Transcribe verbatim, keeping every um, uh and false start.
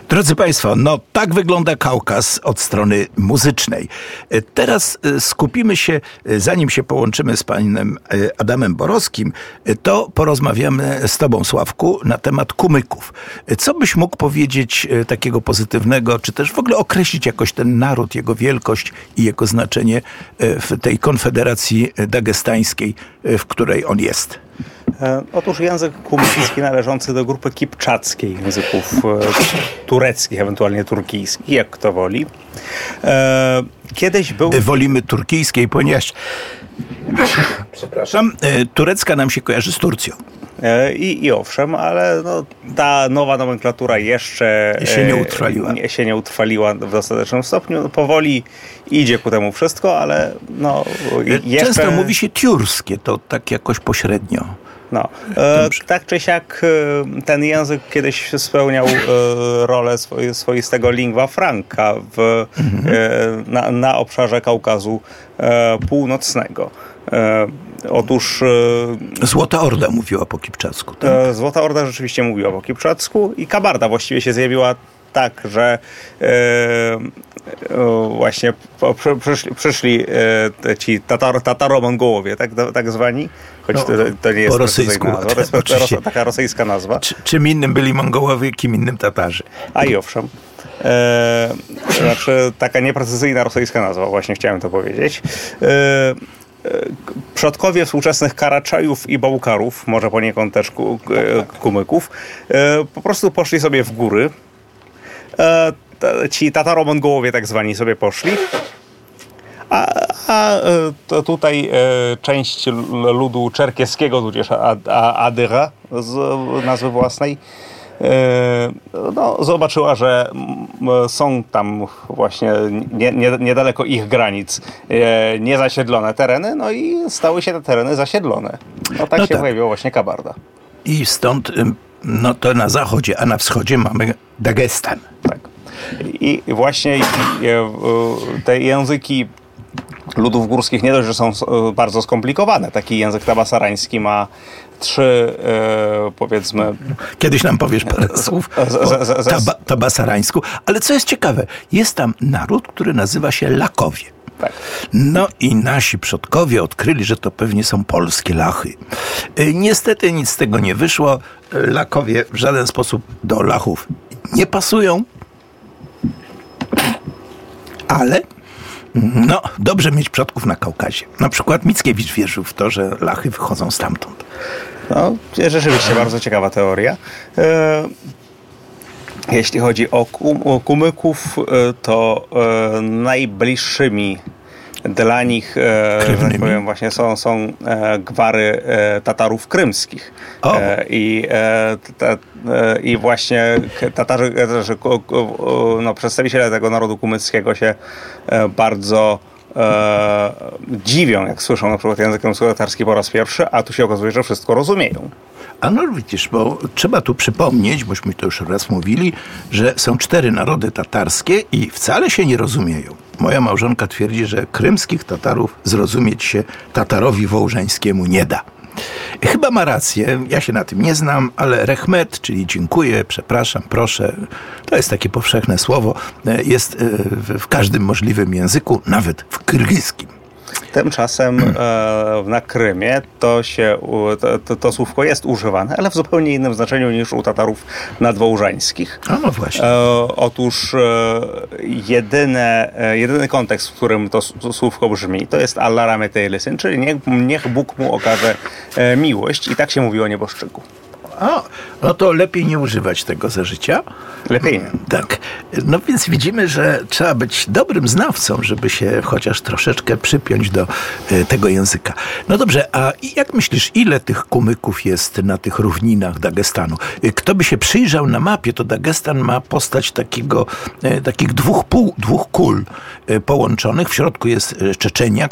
Drodzy Państwo, no tak wygląda Kaukaz od strony muzycznej. Teraz skupimy się, zanim się połączymy z panem Adamem Borowskim, to porozmawiamy z tobą, Sławku, na temat kumyków. Co byś mógł powiedzieć takiego pozytywnego, czy też w ogóle określić jakoś ten naród, jego wielkość i jego znaczenie w tej konfederacji dagestańskiej, w której on jest? Otóż język kumycki należący do grupy kipczackiej, języków tureckich, ewentualnie turkijskich, jak kto woli. Kiedyś był... Wolimy turkijskiej, ponieważ przepraszam, turecka nam się kojarzy z Turcją. I, i owszem, ale no, ta nowa nomenklatura jeszcze się nie utrwaliła. Nie, się nie utrwaliła w dostatecznym stopniu. No, powoli idzie ku temu wszystko, ale no, jeszcze... Często mówi się tiurskie, to tak jakoś pośrednio. No, e, tak czy siak ten język kiedyś spełniał e, rolę swoi, swoistego lingua franca w, mhm. e, na, na obszarze Kaukazu e, Północnego. E, otóż... E, Złota Orda mówiła po kipczacku. Tak? E, Złota Orda rzeczywiście mówiła po kipczacku i Kabarda właściwie się zjawiła tak, że e, e, właśnie po, przy, przyszli, przyszli e, ci tatar, Tataro-Mongołowie, tak, tak zwani, choć no, to, to nie jest po rosyjsku, nazwa, to jest ros, taka rosyjska nazwa. Czy, czym innym byli Mongołowie, kim innym Tatarzy. A i owszem. E, znaczy taka nieprecyzyjna rosyjska nazwa, właśnie chciałem to powiedzieć. E, Przodkowie współczesnych Karaczajów i Bałkarów, może poniekąd też kumyków, po prostu poszli sobie w góry. Ci Tataro-Mongołowie tak zwani sobie poszli. A, a to tutaj część ludu czerkieskiego, tudzież Adyra z nazwy własnej, no, zobaczyła, że są tam właśnie nie, nie, niedaleko ich granic niezasiedlone tereny, no i stały się te tereny zasiedlone. No tak no się tak. pojawiła właśnie Kabarda. I stąd, no to na zachodzie, a na wschodzie mamy Dagestan. Tak. I właśnie te języki ludów górskich nie dość, że są bardzo skomplikowane. Taki język tabasarański ma trzy, e, powiedzmy... Kiedyś nam powiesz parę słów o taba, tabasarańsku. Ale co jest ciekawe, jest tam naród, który nazywa się Lakowie. Tak. No i nasi przodkowie odkryli, że to pewnie są polskie Lachy. Niestety nic z tego nie wyszło. Lakowie w żaden sposób do Lachów nie pasują. Ale... No, dobrze mieć przodków na Kaukazie. Na przykład Mickiewicz wierzył w to, że Lachy wychodzą stamtąd. No, rzeczywiście bardzo ciekawa teoria. E, jeśli chodzi o, kum, o kumyków, to e, najbliższymi dla nich, e, że tak powiem, właśnie są, są e, gwary e, Tatarów krymskich. E, i, e, ta, e, I właśnie Tatarzy, e, no, przedstawiciele tego narodu kumyckiego się e, bardzo e, dziwią, jak słyszą na przykład język tatarski po raz pierwszy, a tu się okazuje, że wszystko rozumieją. A no widzisz, bo trzeba tu przypomnieć, bośmy to już raz mówili, że są cztery narody tatarskie i wcale się nie rozumieją. Moja małżonka twierdzi, że krymskich Tatarów zrozumieć się Tatarowi wołżańskiemu nie da. Chyba ma rację, ja się na tym nie znam, ale rehmet, czyli dziękuję, przepraszam, proszę, to jest takie powszechne słowo, jest w każdym możliwym języku, nawet w kyrgyzskim. Tymczasem e, na Krymie to, się, to, to, to słówko jest używane, ale w zupełnie innym znaczeniu niż u Tatarów nadwołżańskich. A no właśnie. E, otóż e, jedyne, e, jedyny kontekst, w którym to, to słówko brzmi, to jest Allah rahmet eylesin, czyli niech, niech Bóg mu okaże e, miłość. I tak się mówi o nieboszczyku. A, no to lepiej nie używać tego za życia. Lepiej nie. Tak. No więc widzimy, że trzeba być dobrym znawcą, żeby się chociaż troszeczkę przypiąć do y, tego języka. No dobrze, a jak myślisz, ile tych kumyków jest na tych równinach Dagestanu? Y, kto by się przyjrzał na mapie, to Dagestan ma postać takiego, y, takich dwóch pół, dwóch kul y, połączonych. W środku jest Czeczenia,